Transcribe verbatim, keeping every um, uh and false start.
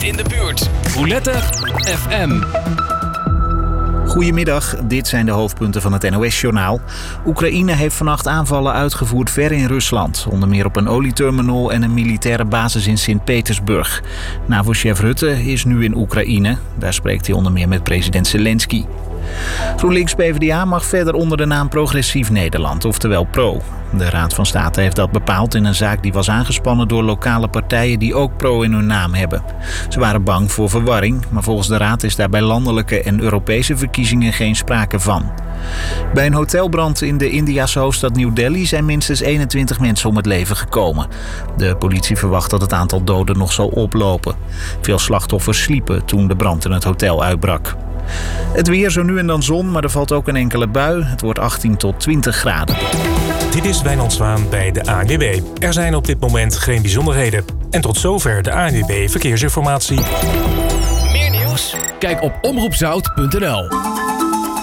in de buurt. Roulette F M. Goedemiddag, dit zijn de hoofdpunten van het N O S-journaal. Oekraïne heeft vannacht aanvallen uitgevoerd ver in Rusland. Onder meer op een olieterminal en een militaire basis in Sint-Petersburg. NAVO-chef Rutte is nu in Oekraïne. Daar spreekt hij onder meer met president Zelensky. GroenLinks-P V D A mag verder onder de naam Progressief Nederland, oftewel Pro. De Raad van State heeft dat bepaald in een zaak die was aangespannen door lokale partijen die ook Pro in hun naam hebben. Ze waren bang voor verwarring, maar volgens de Raad is daar bij landelijke en Europese verkiezingen geen sprake van. Bij een hotelbrand in de Indiase hoofdstad New Delhi zijn minstens eenentwintig mensen om het leven gekomen. De politie verwacht dat het aantal doden nog zal oplopen. Veel slachtoffers sliepen toen de brand in het hotel uitbrak. Het weer, zo nu en dan zon, maar er valt ook een enkele bui. Het wordt achttien tot twintig graden. Dit is Wijnand Zwaan bij de A N W B. Er zijn op dit moment geen bijzonderheden. En tot zover de A N W B Verkeersinformatie. Meer nieuws? Kijk op omroep zout punt n l.